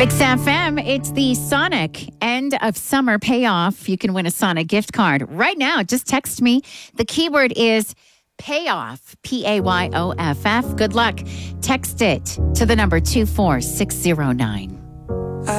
Mix FM, it's the Sonic end of summer payoff. You can win a Sonic gift card right now. Just text me. The keyword is payoff, PAYOFF. Good luck. Text it to the number 24609.